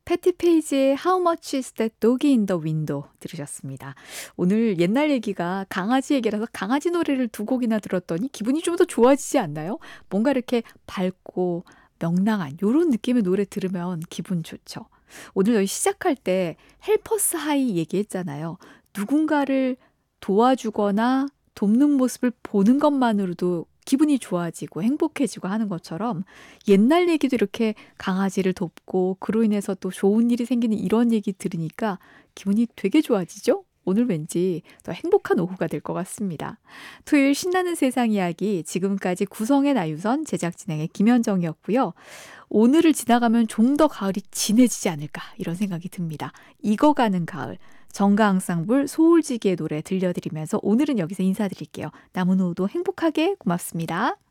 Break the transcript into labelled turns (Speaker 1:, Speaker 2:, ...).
Speaker 1: 패티 페이지의 How much is that dog in the window 들으셨습니다. 오늘 옛날 얘기가 강아지 얘기라서 강아지 노래를 두 곡이나 들었더니 기분이 좀 더 좋아지지 않나요? 뭔가 이렇게 밝고 명랑한 요런 느낌의 노래 들으면 기분 좋죠. 오늘 저희 시작할 때 헬퍼스 하이 얘기했잖아요. 누군가를 도와주거나 돕는 모습을 보는 것만으로도 기분이 좋아지고 행복해지고 하는 것처럼 옛날 얘기도 이렇게 강아지를 돕고 그로 인해서 또 좋은 일이 생기는 이런 얘기 들으니까 기분이 되게 좋아지죠? 오늘 왠지 더 행복한 오후가 될 것 같습니다. 토요일 신나는 세상 이야기 지금까지 구성의 나유선 제작 진행의 김현정이었고요. 오늘을 지나가면 좀 더 가을이 진해지지 않을까 이런 생각이 듭니다. 익어가는 가을 정가앙상블 소울지기의 노래 들려드리면서 오늘은 여기서 인사드릴게요. 남은 오후도 행복하게 고맙습니다.